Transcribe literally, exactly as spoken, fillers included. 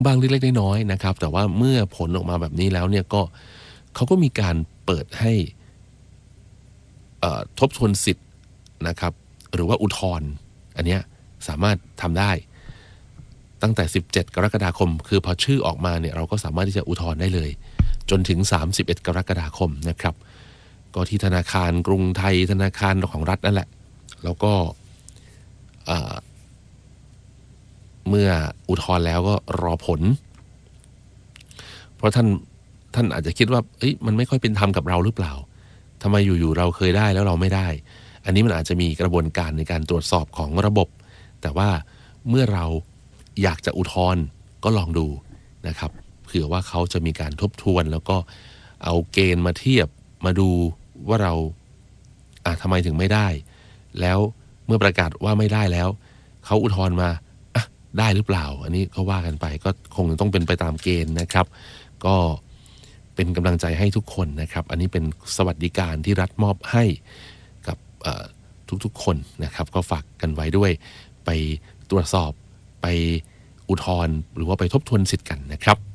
บ้างเล็กๆน้อยๆนะครับแต่ว่าเมื่อผลออกมาแบบนี้แล้วเนี่ยก็เขาก็มีการเปิดให้ทบทวนสิทธิ์นะครับหรือว่าอุทธรณ์อันเนี้ยสามารถทำได้ตั้งแต่สิบเจ็ดกรกฎาคมคือพอชื่อออกมาเนี่ยเราก็สามารถที่จะอุทธรณ์ได้เลยจนถึงสามสิบเอ็ดกรกฎาคมนะครับก็ที่ธนาคารกรุงไทยธนาคารของรัฐนั่นแหละแล้วก็เมื่ออุทธรณ์แล้วก็รอผลเพราะท่านท่านอาจจะคิดว่าเอ้ยมันไม่ค่อยเป็นธรรมกับเราหรือเปล่าทำไมอยู่ๆเราเคยได้แล้วเราไม่ได้อันนี้มันอาจจะมีกระบวนการในการตรวจสอบของระบบแต่ว่าเมื่อเราอยากจะอุทธรณ์ก็ลองดูนะครับเผื่อว่าเขาจะมีการทบทวนแล้วก็เอาเกณฑ์มาเทียบมาดูว่าเราอ่ะทำไมถึงไม่ได้แล้วเมื่อประกาศว่าไม่ได้แล้วเขาอุทธรณ์มาอ่ะได้หรือเปล่าอันนี้ก็ว่ากันไปก็คงต้องเป็นไปตามเกณฑ์นะครับก็เป็นกำลังใจให้ทุกคนนะครับอันนี้เป็นสวัสดิการที่รัฐมอบให้กับทุกๆคนนะครับก็ฝากกันไว้ด้วยไปตรวจสอบไปอุทธรณ์หรือว่าไปทบทวนสิทธิ์กันนะครับ